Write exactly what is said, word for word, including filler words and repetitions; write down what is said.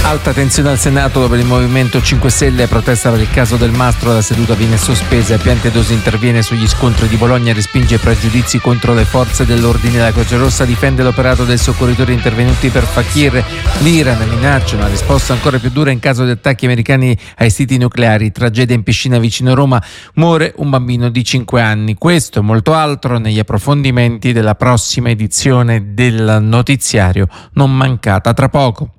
Alta tensione al Senato dove il Movimento cinque Stelle protesta per il caso Del Mastro. La seduta viene sospesa. Piantedosi interviene sugli scontri di Bologna, respinge i pregiudizi contro le forze dell'ordine. La Croce Rossa difende l'operato dei soccorritori intervenuti per Fakir. L'Iran minaccia una risposta ancora più dura in caso di attacchi americani ai siti nucleari. Tragedia in piscina vicino Roma, muore un bambino di cinque anni. Questo e molto altro negli approfondimenti della prossima edizione del notiziario Non Mancata tra poco.